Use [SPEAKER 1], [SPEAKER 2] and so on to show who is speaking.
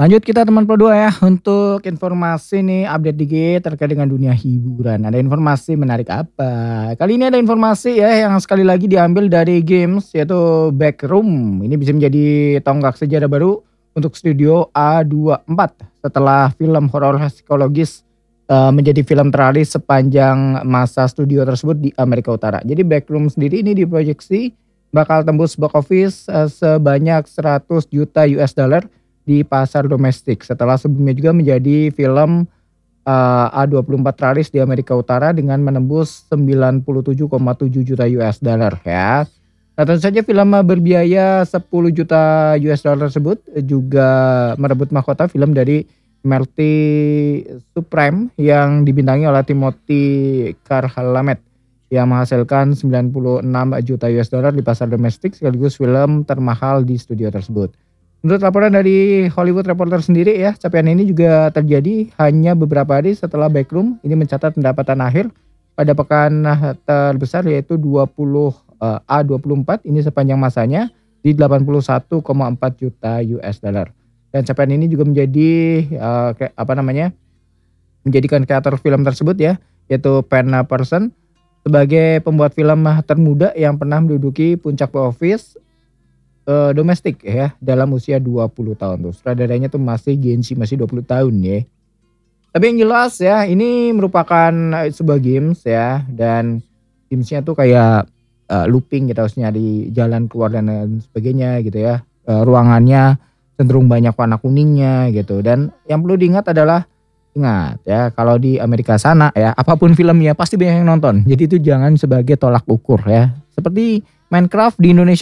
[SPEAKER 1] Lanjut kita teman Pro 2 ya, untuk informasi nih update dikit terkait dengan dunia hiburan. Ada informasi menarik apa? Kali ini ada informasi ya yang sekali lagi diambil dari games yaitu Backroom. Ini bisa menjadi tonggak sejarah baru untuk studio A24 setelah film horor psikologis menjadi film teralis sepanjang masa studio tersebut di Amerika Utara. Jadi Backroom sendiri ini diproyeksi bakal tembus box office sebanyak 100 juta US dollar di pasar domestik setelah sebelumnya juga menjadi film A24 teralis di Amerika Utara dengan menembus 97,7 juta US dollar ya. Nah, tentu saja film berbiaya 10 juta US dollar tersebut juga merebut mahkota film dari Melty Supreme yang dibintangi oleh Timothy Chalamet yang menghasilkan 96 juta US dollar di pasar domestik sekaligus film termahal di studio tersebut. Menurut laporan dari Hollywood Reporter sendiri ya, capaian ini juga terjadi hanya beberapa hari setelah Backroom ini mencatat pendapatan akhir pada pekan terbesar yaitu A24 ini sepanjang masanya di 81,4 juta US dollar. Dan capaian ini juga menjadi menjadikan kreator film tersebut ya, yaitu Penn Person sebagai pembuat film termuda yang pernah menduduki puncak box office domestik ya dalam usia 20 tahun tuh. Sutradaranya tuh masih Gen Z, masih 20 tahun ya. Tapi yang jelas ya ini merupakan sebuah games ya, dan gamesnya tuh kayak looping gitu, harus nyari jalan keluar dan lain sebagainya gitu ya. Ruangannya cenderung banyak warna kuningnya gitu, dan yang perlu diingat adalah ingat ya kalau di Amerika sana ya apapun filmnya pasti banyak yang nonton. Jadi itu jangan sebagai tolak ukur ya. Seperti Minecraft di Indonesia